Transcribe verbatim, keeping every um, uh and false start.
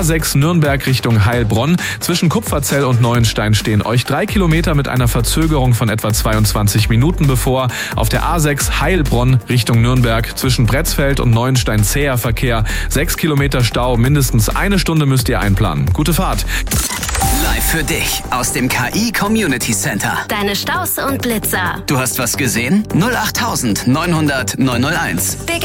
A sechs Nürnberg Richtung Heilbronn. Zwischen Kupferzell und Neuenstein stehen euch drei Kilometer mit einer Verzögerung von etwa zweiundzwanzig Minuten bevor. Auf der A sechs Heilbronn Richtung Nürnberg zwischen Bretzfeld und Neuenstein zäher Verkehr. Sechs Kilometer Stau, mindestens eine Stunde müsst ihr einplanen. Gute Fahrt. Live für dich aus dem K I Community Center. Deine Staus und Blitzer. Du hast was gesehen? null acht neunhundert neunhundert neunhunderteins.